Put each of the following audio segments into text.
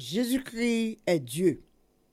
Jésus-Christ est Dieu.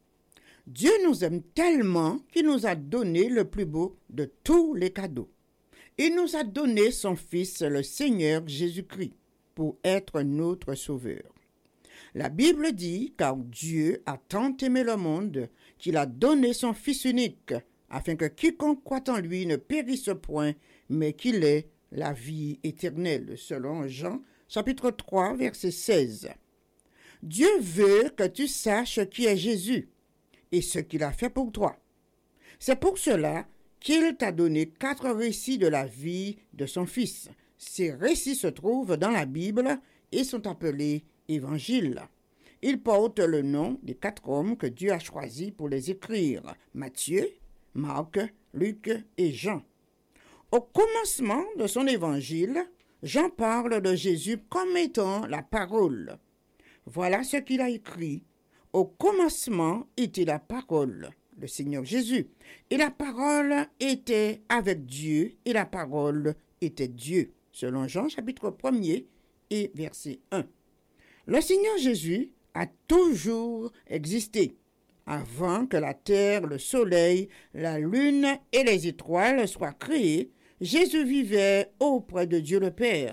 Dieu nous aime tellement qu'il nous a donné le plus beau de tous les cadeaux. Il nous a donné son Fils, le Seigneur Jésus-Christ, pour être notre Sauveur. La Bible dit, car Dieu a tant aimé le monde qu'il a donné son Fils unique, afin que quiconque croit en lui ne périsse point, mais qu'il ait la vie éternelle, selon Jean, chapitre 3, verset 16. Dieu veut que tu saches qui est Jésus et ce qu'il a fait pour toi. C'est pour cela qu'il t'a donné 4 récits de la vie de son Fils. Ces récits se trouvent dans la Bible et sont appelés évangiles. Ils portent le nom des 4 hommes que Dieu a choisis pour les écrire: Matthieu, Marc, Luc et Jean. Au commencement de son évangile, Jean parle de Jésus comme étant la parole. Voilà ce qu'il a écrit. Au commencement était la parole, le Seigneur Jésus. Et la parole était avec Dieu, et la parole était Dieu. Selon Jean, chapitre 1er et verset 1. Le Seigneur Jésus a toujours existé. Avant que la terre, le soleil, la lune et les étoiles soient créés, Jésus vivait auprès de Dieu le Père.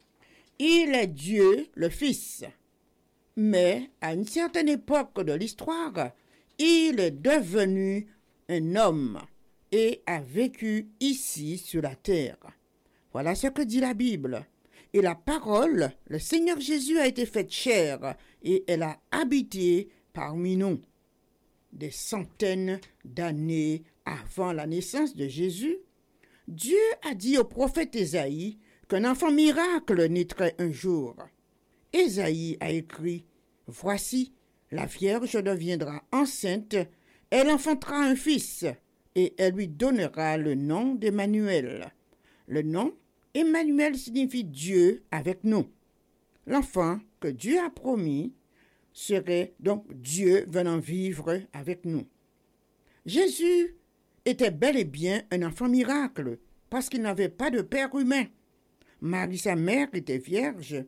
Il est Dieu le Fils. Mais à une certaine époque de l'histoire, il est devenu un homme et a vécu ici sur la terre. Voilà ce que dit la Bible. Et la parole, le Seigneur Jésus a été faite chair et elle a habité parmi nous. Des centaines d'années avant la naissance de Jésus, Dieu a dit au prophète Ésaïe qu'un enfant miracle naîtrait un jour. Ésaïe a écrit: « Voici, la Vierge deviendra enceinte, elle enfantera un fils, et elle lui donnera le nom d'Emmanuel. » Le nom Emmanuel signifie Dieu avec nous. L'enfant que Dieu a promis serait donc Dieu venant vivre avec nous. Jésus était bel et bien un enfant miracle, parce qu'il n'avait pas de père humain. Marie, sa mère, était vierge.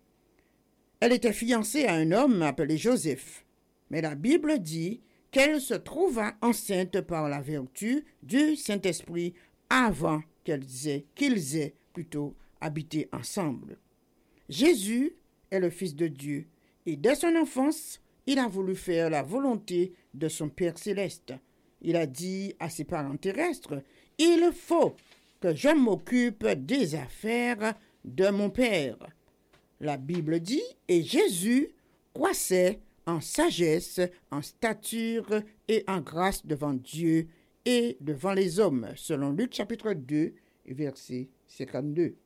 Elle était fiancée à un homme appelé Joseph. Mais la Bible dit qu'elle se trouva enceinte par la vertu du Saint-Esprit avant qu'ils aient plutôt habité ensemble. Jésus est le Fils de Dieu et dès son enfance, il a voulu faire la volonté de son Père céleste. Il a dit à ses parents terrestres: « Il faut que je m'occupe des affaires de mon Père. » La Bible dit, et Jésus croissait en sagesse, en stature et en grâce devant Dieu et devant les hommes, selon Luc chapitre 2, verset 52.